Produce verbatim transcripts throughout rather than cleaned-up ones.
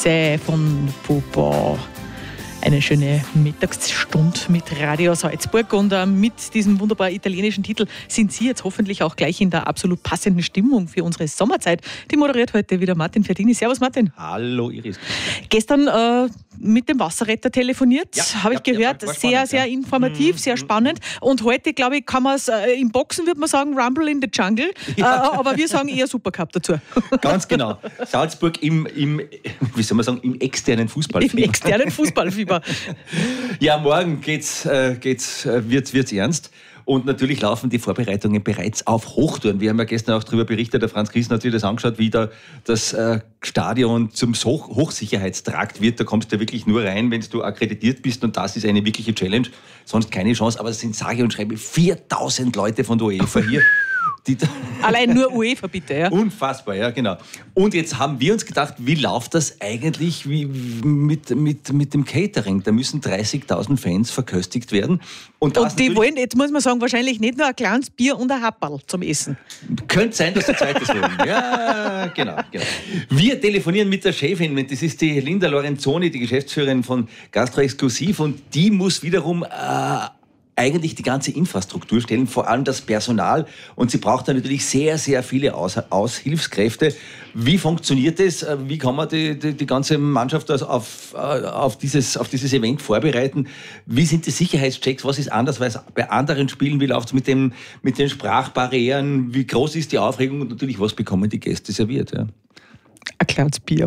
Von Popo. Eine schöne Mittagsstunde mit Radio Salzburg und äh, mit diesem wunderbaren italienischen Titel sind Sie jetzt hoffentlich auch gleich in der absolut passenden Stimmung für unsere Sommerzeit. Die moderiert heute wieder Martin Verdini. Servus Martin. Hallo Iris. Gestern äh, mit dem Wasserretter telefoniert, ja, habe ich ja, gehört. Ja, war sehr, spannend, sehr ja. informativ, sehr spannend. Und heute, glaube ich, kann man es, äh, im Boxen würde man sagen, Rumble in the Jungle. Ja. Äh, aber wir sagen eher Supercup dazu. Ganz genau. Salzburg im, im, wie soll man sagen, im externen Fußballfieber. Im externen Fußballfieber. Ja, morgen geht's, äh, geht's, äh, wird's, wird's ernst. Und natürlich laufen die Vorbereitungen bereits auf Hochtouren. Wir haben ja gestern auch darüber berichtet, der Franz Christen hat sich das angeschaut, wie da das äh, Stadion zum Hoch- Hochsicherheitstrakt wird. Da kommst du wirklich nur rein, wenn du akkreditiert bist, und das ist eine wirkliche Challenge. Sonst keine Chance, aber es sind sage und schreibe viertausend Leute von der UEFA hier. Die Allein nur UEFA bitte, ja. Unfassbar, ja, genau. Und jetzt haben wir uns gedacht, wie läuft das eigentlich wie mit, mit, mit dem Catering? Da müssen dreißigtausend Fans verköstigt werden. Und, das und die wollen, jetzt muss man sagen, wahrscheinlich nicht nur ein kleines Bier und ein Happerl zum Essen. Könnte sein, dass sie zweites wollen. Ja, genau, genau. Wir telefonieren mit der Chefin, das ist die Linda Lorenzoni, die Geschäftsführerin von Gastro Exklusiv, und die muss wiederum äh, eigentlich die ganze Infrastruktur stellen, vor allem das Personal, und sie braucht da natürlich sehr, sehr viele Aus- Aushilfskräfte. Wie funktioniert das? Wie kann man die, die, die ganze Mannschaft also auf, auf, dieses, auf dieses Event vorbereiten? Wie sind die Sicherheitschecks? Was ist anders als bei anderen Spielen? Wie läuft es mit, dem, mit den Sprachbarrieren? Wie groß ist die Aufregung? Und natürlich, was bekommen die Gäste serviert? Ja. Ein kleines Bier.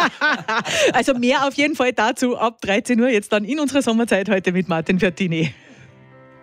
Also mehr auf jeden Fall dazu ab dreizehn Uhr, jetzt dann in unserer Sommerzeit heute mit Martin Verdini.